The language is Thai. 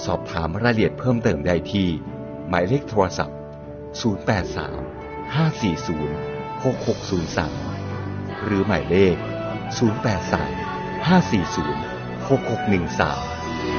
สอบถามรายละเอียดเพิ่มเติมได้ที่หมายเลขโทรศัพท์083 540 6603หรือหมายเลข083 540 6613